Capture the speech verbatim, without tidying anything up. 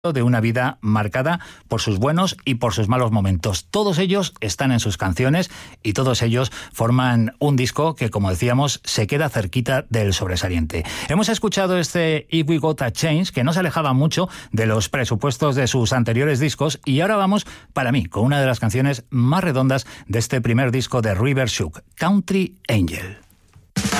de una vida marcada por sus buenos y por sus malos momentos. Todos ellos están en sus canciones y todos ellos forman un disco que, como decíamos, se queda cerquita del sobresaliente. Hemos escuchado este If We Got a Change, que no se alejaba mucho de los presupuestos de sus anteriores discos, y ahora vamos, para mí, con una de las canciones más redondas de este primer disco de River Shook, Country Angel.